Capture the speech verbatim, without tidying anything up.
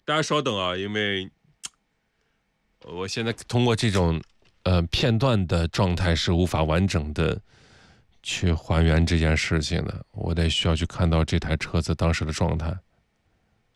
大家稍等啊，因为我现在通过这种呃片段的状态是无法完整的去还原这件事情的，我得需要去看到这台车子当时的状态。